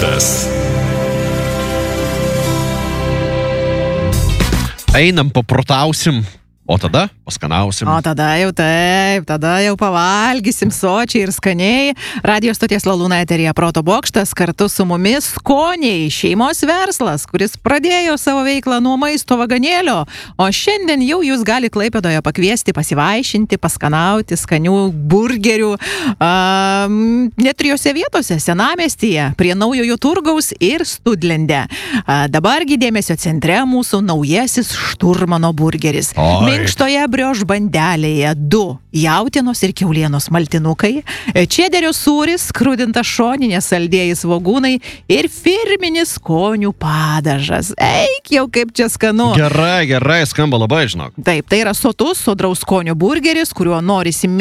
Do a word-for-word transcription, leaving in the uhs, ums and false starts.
bokštas. Einam, paprotausim, o tada paskanausim. O tada jau taip, tada jau pavalgysim sočiai ir skaniai. Radio stoties Lalūna eteryje Proto bokštas, kartu su mumis Skoniai, šeimos verslas, kuris pradėjo savo veiklą nuo maisto vaganėlio, o šiandien jau jūs galite Klaipėdoje pakviesti, pasivaišinti, paskanauti skanių burgerių um, net trijose vietose, Senamiestyje, prie Naujojo turgaus ir Studlende. Uh, dabargi dėmesio centre mūsų naujasis Šturmano burgeris. Oi. Minkštoje brioš bandelėje du jautienos ir kiaulienos maltinukai, čederio sūris, skrudintas šoninės saldieji svogūnai ir firminis skonių padažas. Eik jau kaip čia skanu. Gerai, gerai, skamba labai, žinok. Taip, tai yra sotus, sodraus skonio burgeris, kuriuo norisi